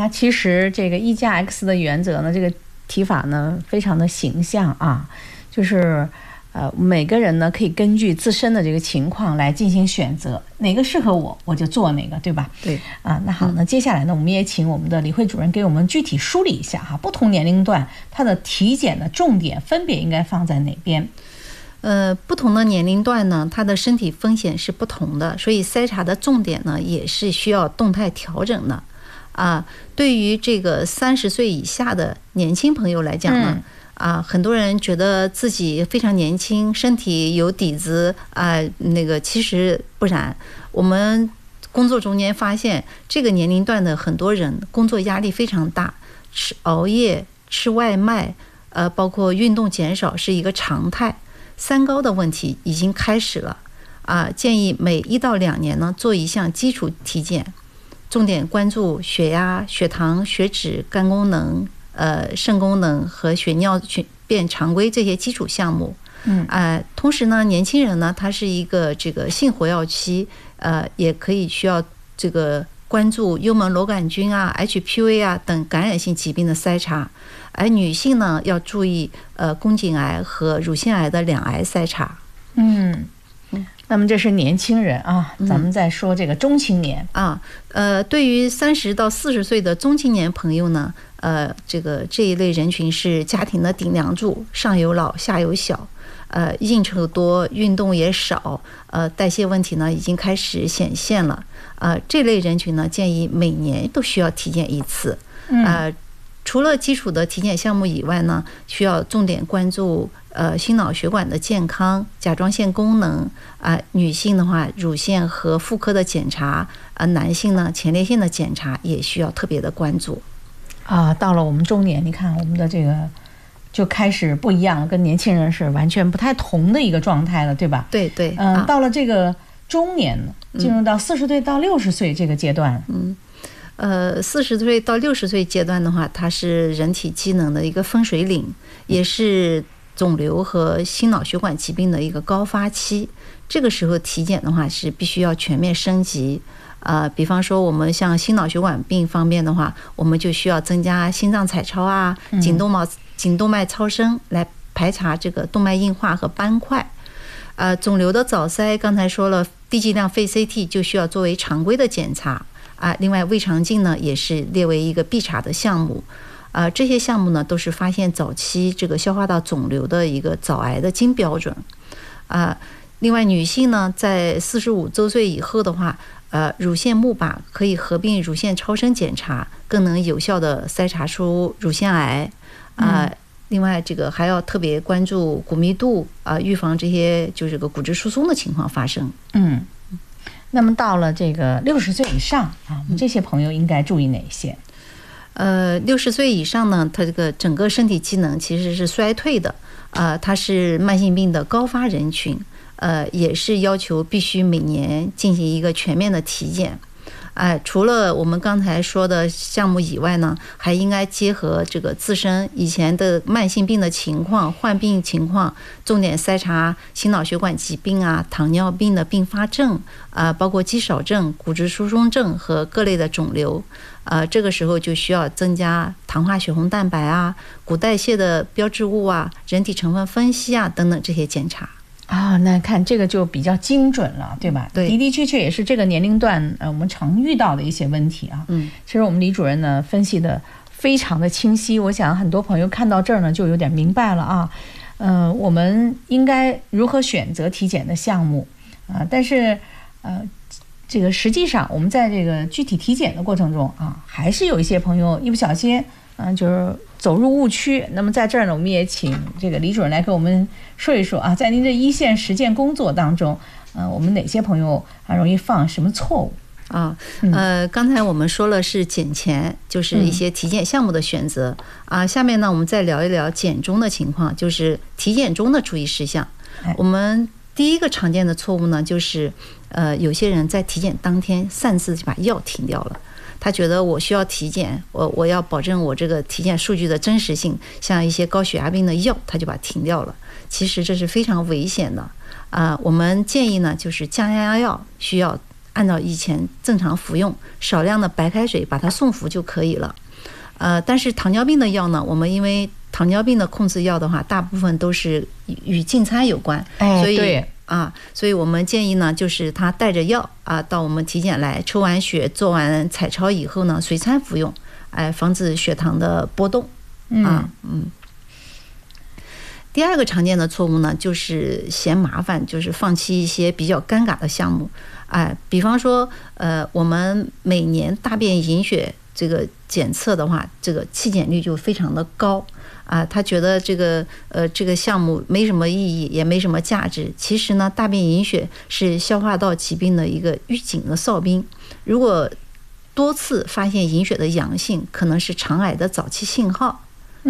它其实这个1+X 的原则呢，这个提法呢非常的形象啊，就是每个人呢可以根据自身的这个情况来进行选择，哪个适合我就做哪个，对吧？ 对啊，那好，那接下来呢，我们也请我们的李慧主任给我们具体梳理一下哈，不同年龄段它的体检的重点分别应该放在哪边？ 不同的年龄段呢，它的身体风险是不同的，所以筛查的重点呢也是需要动态调整的。对于这个30岁以下的年轻朋友来讲呢，很多人觉得自己非常年轻，身体有底子其实不然。我们工作中间发现，这个年龄段的很多人工作压力非常大，熬夜、吃外卖，包括运动减少是一个常态。三高的问题已经开始了建议每1到2年呢做一项基础体检，重点关注血压、血糖、血脂、肝功能、肾功能和血尿血便常规这些基础项目。同时呢，年轻人呢，他是一个这个性活跃期，也可以需要这个关注幽门螺杆菌HPV 等感染性疾病的筛查。而女性呢，要注意宫颈癌和乳腺癌的2癌筛查。 那么这是年轻人啊，咱们再说这个中青年对于30到40岁的中青年朋友呢，这一类人群是家庭的顶梁柱，上有老下有小，应酬多，运动也少，代谢问题呢已经开始显现了。这类人群呢，建议每年都需要体检1次。除了基础的体检项目以外呢，需要重点关注心脑血管的健康、甲状腺功能女性的话，乳腺和妇科的检查男性呢，前列腺的检查也需要特别的关注。 到了我们中年，你看我们的这个就开始不一样了，跟年轻人是完全不太同的一个状态了，对吧？ 对对。 到了这个中年，进入到40岁到60岁这个阶段。 40岁到60岁阶段的话，它是人体机能的一个分水岭，也是肿瘤和心脑血管疾病的一个高发期。这个时候体检的话是必须要全面升级。比方说我们像心脑血管病方面的话，我们就需要增加心脏彩超颈动脉超声来排查这个动脉硬化和斑块。肿瘤的早筛刚才说了，低剂量肺 CT 就需要作为常规的检查。另外胃肠镜呢也是列为一个必查的项目。这些项目呢都是发现早期这个消化道肿瘤的一个早癌的金标准。另外女性呢在45周岁以后的话，乳腺钼靶可以合并乳腺超声检查，更能有效的筛查出乳腺癌。另外这个还要特别关注骨密度预防这些就是这个骨质疏松的情况发生。 那么到了这个60岁以上这些朋友应该注意哪些 ？60岁以上呢，他这个整个身体机能其实是衰退的，它是慢性病的高发人群，也是要求必须每年进行一个全面的体检。除了我们刚才说的项目以外呢，还应该结合这个自身以前的慢性病的情况、患病情况，重点筛查心脑血管疾病糖尿病的并发症包括肌少症、骨质疏松症和各类的肿瘤。这个时候就需要增加糖化血红蛋白骨代谢的标志物人体成分分析等等这些检查。 那看这个就比较精准了，对吧？ 对， 的的确确也是这个年龄段我们常遇到的一些问题其实我们李主任呢分析的非常的清晰，我想很多朋友看到这儿呢就有点明白了我们应该如何选择体检的项目但是这个实际上我们在这个具体体检的过程中还是有一些朋友一不小心就是走入误区。那么在这儿呢，我们也请这个李主任来给我们说一说在您这一线实践工作当中我们哪些朋友容易犯什么错误刚才我们说了是检前，就是一些体检项目的选择下面呢我们再聊一聊检中的情况，就是体检中的注意事项。我们第一个常见的错误呢，就是有些人在体检当天擅自就把药停掉了。他觉得我需要体检，我要保证我这个体检数据的真实性，像一些高血压病的药他就把它停掉了。其实这是非常危险的我们建议呢就是降压药需要按照以前正常服用，少量的白开水把它送服就可以了。但是糖尿病的药呢，我们因为糖尿病的控制药的话，大部分都是与进餐有关，所以我们建议呢，就是他带着药到我们体检来，抽完血、做完彩超以后呢，随餐服用，防止血糖的波动。第二个常见的错误呢，就是嫌麻烦，就是放弃一些比较尴尬的项目。比方说，我们每年大便隐血这个检测的话，这个弃检率就非常的高他觉得这个项目没什么意义，也没什么价值。其实呢，大便隐血是消化道疾病的一个预警的哨兵，如果多次发现隐血的阳性，可能是肠癌的早期信号。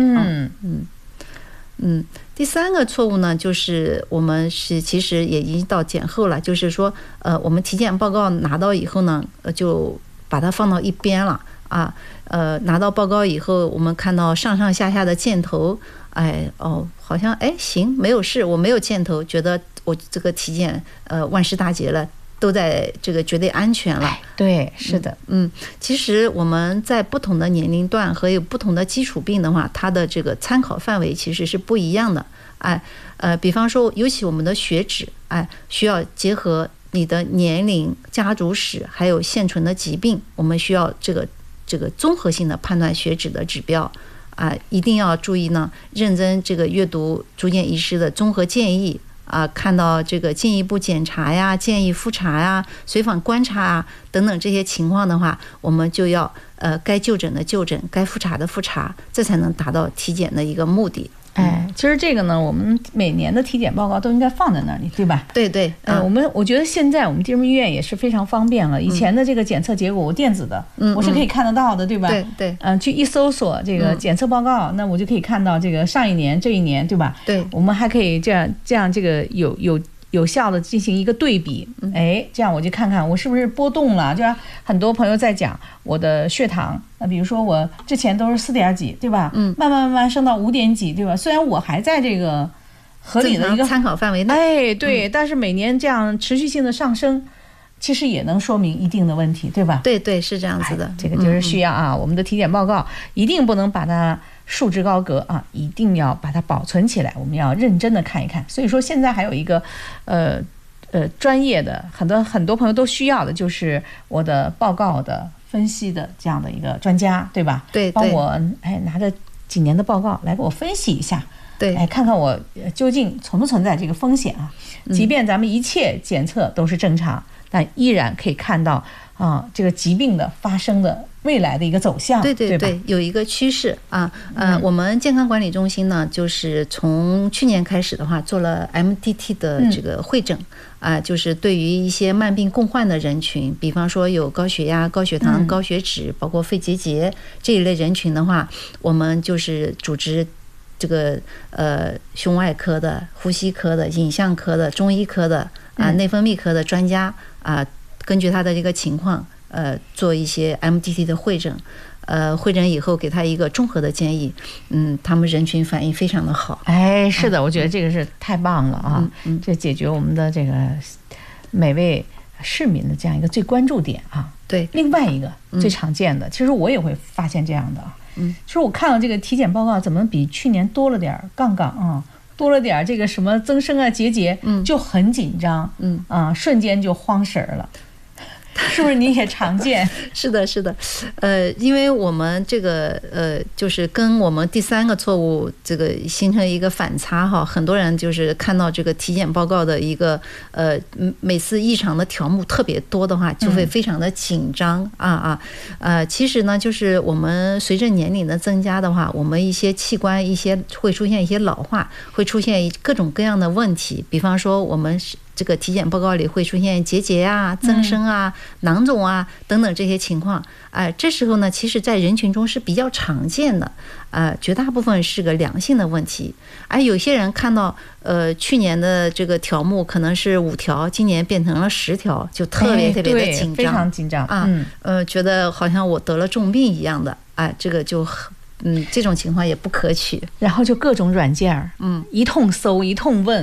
第三个错误呢，就是我们其实也已经到检后了，就是说我们体检报告拿到以后呢，就把它放到一边了拿到报告以后，我们看到上上下下的箭头，好像行，没有事，我没有箭头，觉得我这个体检万事大吉了，都在这个绝对安全了。 对，是的。 其实我们在不同的年龄段和有不同的基础病的话，它的这个参考范围其实是不一样的。比方说，尤其我们的血脂，需要结合你的年龄、家族史还有现存的疾病，我们需要这个综合性的判断血脂的指标一定要注意呢，认真这个阅读主检医师的综合建议看到这个进一步检查呀、建议复查呀、随访观察等等这些情况的话，我们就要该就诊的就诊，该复查的复查，这才能达到体检的一个目的。 其实这个呢，我们每年的体检报告都应该放在那里，对吧？ 对对。 我觉得现在我们地方医院也是非常方便了。以前的这个检测结果，我电子的，我是可以看得到的，对吧？ 对。 去一搜索这个检测报告，那我就可以看到这个上一年、这一年，对吧？ 对。 我们还可以这样这个有效的进行一个对比，这样我就看看我是不是波动了。就像很多朋友在讲我的血糖，比如说我之前都是4点几，对吧？慢慢升到5点几，对吧？虽然我还在这个合理的一个参考范围内， 对，但是每年这样持续性的上升，其实也能说明一定的问题，对吧？ 对，是这样子的。 这个就是需要我们的体检报告一定不能把它束之高阁一定要把它保存起来，我们要认真的看一看。所以说现在还有一个专业的很多朋友都需要的，就是我的报告的分析的这样的一个专家，对吧？ 对， 帮我拿着几年的报告来给我分析一下， 对， 看看我究竟存不存在这个风险即便咱们一切检测都是正常，但依然可以看到这个疾病的发生的未来的一个走向。 对，有一个趋势我们健康管理中心呢，就是从去年开始的话，做了 MDT 的这个会诊就是对于一些慢病共患的人群，比方说有高血压、高血糖、高血脂，包括肺结节这一类人群的话，我们就是组织这个胸外科的、呼吸科的、影像科的、中医科的内分泌科的专家根据他的这个情况做一些 MDT 的会诊，会诊以后给他一个综合的建议，他们人群反应非常的好。 是的，我觉得这个是太棒了这解决我们的这个每位市民的这样一个最关注点对， 另外一个最常见的，其实我也会发现这样的其实我看到这个体检报告怎么比去年多了点杠杠多了点这个什么增生结节，就很紧张，瞬间就慌神儿了。是不是你也常见？ 是的，因为我们这个就是跟我们第三个错误这个形成一个反差很多人就是看到这个体检报告的一个每次异常的条目特别多的话，就会非常的紧张其实呢，就是我们随着年龄的增加的话，我们一些器官会出现一些老化，会出现各种各样的问题，比方说我们这个体检报告里会出现结节增生囊肿等等这些情况，这时候呢，其实在人群中是比较常见的，绝大部分是个良性的问题，有些人看到去年的这个条目可能是5条，今年变成了10条，就特别的紧张， 非常紧张觉得好像我得了重病一样的，这个就这种情况也不可取， 然后就各种软件一通搜一通问。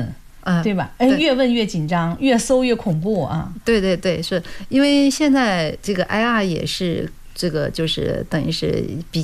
对吧？越问越紧张，越搜越恐怖啊！ 对对对，是因为现在这个 IR 也是这个就是等于是比